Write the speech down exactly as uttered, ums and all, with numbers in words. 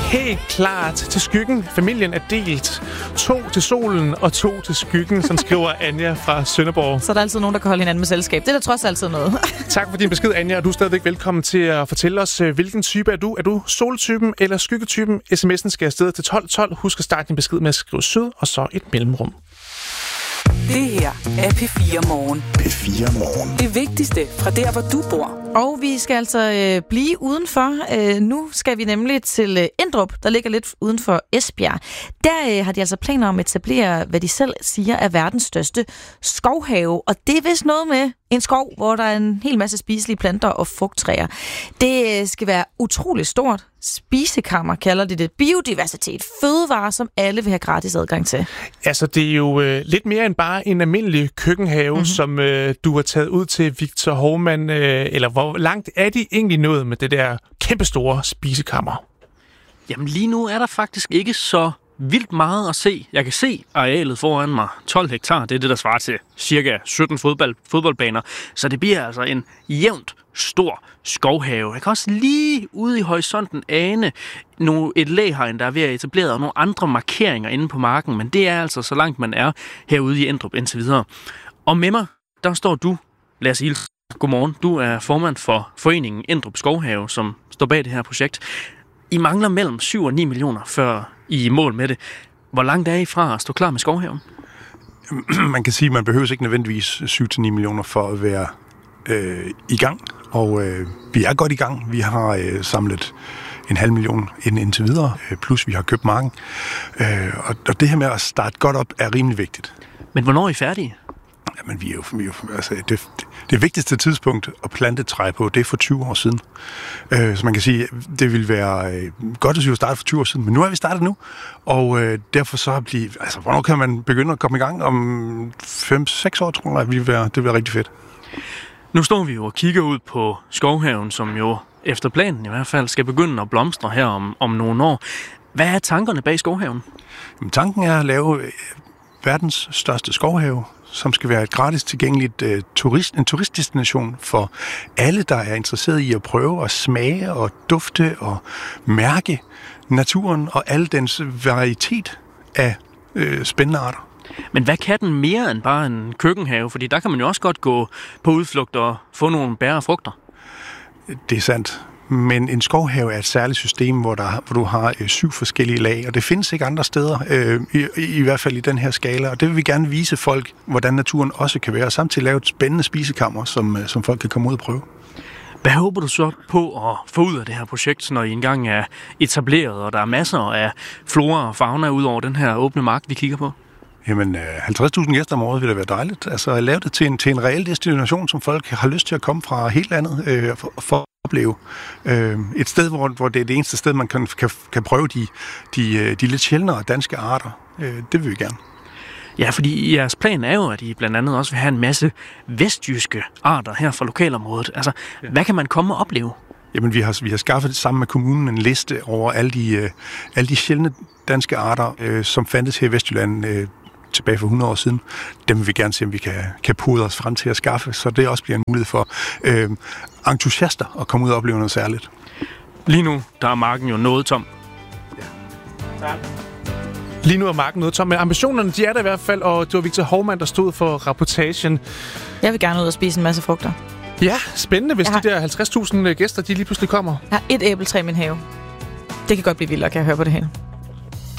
helt klart til skyggen. Familien er delt. To til solen og to til skyggen, som skriver Anja fra Sønderborg. Så er der altid nogen, der kan holde hinanden med selskab. Det er da trods altid noget. Tak for din besked, Anja. Og du er stadigvæk velkommen til at fortælle os, hvilken type er du? Er du soltypen eller skyggetypen? sms'en skal afsted til tolv tolv. Husk at starte din besked med at skrive sød og så et mellemrum. Det her er P fire Morgen. P fire Morgen. Det vigtigste fra der, hvor du bor. Og vi skal altså øh, blive udenfor. Øh, nu skal vi nemlig til øh, Endrup, der ligger lidt uden for Esbjerg. Der øh, har de altså planer om at etablere, hvad de selv siger er verdens største skovhave. Og det er vist noget med en skov, hvor der er en hel masse spiselige planter og frugttræer. Det øh, skal være utroligt stort. Spisekammer kalder de det. Biodiversitet. Fødevarer, som alle vil have gratis adgang til. Altså, det er jo øh, lidt mere end bare en almindelig køkkenhave, mm-hmm. som øh, du har taget ud til Victor Hovmand, øh, eller hvor langt er de egentlig nået med det der kæmpestore spisekammer? Jamen lige nu er der faktisk ikke så vildt meget at se. Jeg kan se arealet foran mig. tolv hektar, det er det, der svarer til cirka sytten fodbold, fodboldbaner. Så det bliver altså en jævnt stor skovhave. Jeg kan også lige ude i horisonten ane nogle, et læhegn, der er ved at etablere, og nogle andre markeringer inde på marken. Men det er altså så langt man er herude i Endrup indtil videre. Og med mig, der står du, Lasse Hilsen. Godmorgen. Du er formand for foreningen Endrup Skovhave, som står bag det her projekt. I mangler mellem syv og ni millioner, før I er i mål med det. Hvor langt er I fra at stå klar med skovhaven? Man kan sige, at man behøver ikke nødvendigvis syv til ni millioner for at være øh, i gang. Og øh, vi er godt i gang. Vi har øh, samlet en halv million ind indtil videre, øh, plus vi har købt marken. Øh, og, og det her med at starte godt op er rimelig vigtigt. Men hvornår er I færdige? Jamen, vi er jo, vi er jo altså, det, det, det vigtigste tidspunkt at plante træ på, det er for tyve år siden. Øh, så man kan sige, det ville være øh, godt, hvis vi var startet for tyve år siden, men nu er vi startet nu, og øh, derfor så bliver, altså, hvornår kan man begynde at komme i gang? Om fem seks år, tror jeg, det vil være, det vil være rigtig fedt. Nu står vi jo og kigger ud på skovhaven, som jo efter planen i hvert fald skal begynde at blomstre her om, om nogle år. Hvad er tankerne bag skovhaven? Jamen, tanken er at lave øh, verdens største skovhave, som skal være et gratis tilgængeligt uh, turist, en turistdestination for alle, der er interesseret i at prøve at smage og dufte og mærke naturen og al dens varietet af uh, spændende arter. Men hvad kan den mere end bare en køkkenhave? Fordi der kan man jo også godt gå på udflugt og få nogle bær og frugter. Det er sandt. Men en skovhave er et særligt system, hvor, der, hvor du har øh, syv forskellige lag, og det findes ikke andre steder, øh, i, i hvert fald i den her skala. Og det vil vi gerne vise folk, hvordan naturen også kan være, og samtidig lave et spændende spisekammer, som, øh, som folk kan komme ud og prøve. Hvad håber du så på at få ud af det her projekt, når I engang er etableret, og der er masser af flora og fauna ud over den her åbne mark, vi kigger på? Jamen, halvtreds tusind gæster om året vil da være dejligt. Altså, at lave det til en, til en reel destination, som folk har lyst til at komme fra helt andet øh, for, for at opleve. Øh, et sted, hvor, hvor det er det eneste sted, man kan, kan, kan prøve de, de, de lidt sjældnere danske arter. Øh, det vil vi gerne. Ja, fordi jeres plan er jo, at I blandt andet også vil have en masse vestjyske arter her fra lokalområdet. Altså, ja. Hvad kan man komme og opleve? Jamen, vi har, vi har skaffet sammen med kommunen en liste over alle de, øh, alle de sjældne danske arter, øh, som fandtes her i Vestjylland øh, tilbage for hundrede år siden. Dem vil vi gerne se, om vi kan, kan pode os frem til at skaffe, så det også bliver en mulighed for øh, entusiaster at komme ud og opleve noget særligt. Lige nu, der er marken jo noget tom. Ja. Tak. Lige nu er marken noget tom, men ambitionerne, de er der i hvert fald, og det var Victor Hovmand, der stod for rapportagen. Jeg vil gerne ud og spise en masse frugter. Ja, spændende, hvis har... de der halvtreds tusind gæster, de lige pludselig kommer. Jeg har et æbletræ i min have. Det kan godt blive vildere, kan jeg høre på det hele.